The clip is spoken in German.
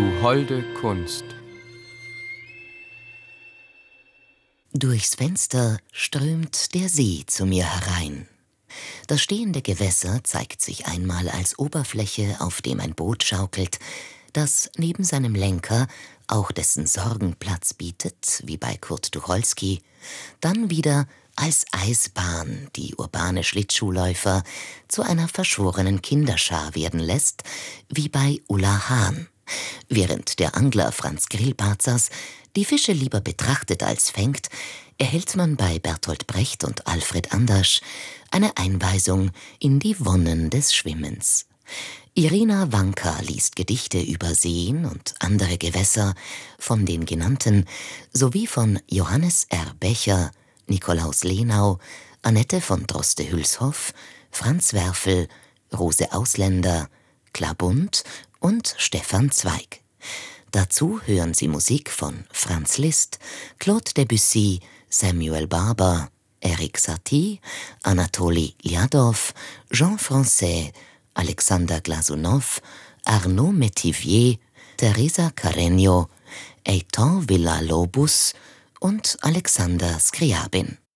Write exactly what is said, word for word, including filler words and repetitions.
Du holde Kunst. Durchs Fenster strömt der See zu mir herein. Das stehende Gewässer zeigt sich einmal als Oberfläche, auf dem ein Boot schaukelt, das neben seinem Lenker auch dessen Sorgen Platz bietet, wie bei Kurt Tucholsky, dann wieder als Eisbahn die urbane Schlittschuhläufer zu einer verschworenen Kinderschar werden lässt, wie bei Ulla Hahn, während der Angler Franz Grillparzers die Fische lieber betrachtet als fängt, erhält man bei Bertolt Brecht und Alfred Andersch eine Einweisung in die Wonnen des Schwimmens. Irina Wanka liest Gedichte über Seen und andere Gewässer von den genannten sowie von Johannes R. Becher, Nikolaus Lenau, Annette von Droste-Hülshoff, Franz Werfel, Rose Ausländer, Klabund und Stefan Zweig. Dazu hören Sie Musik von Franz Liszt, Claude Debussy, Samuel Barber, Erik Satie, Anatoli Liadow, Jean Francais, Alexander Glasunow, Arnaud Métivier, Teresa Carreño, Eitan Villa-Lobos und Alexander Scriabin.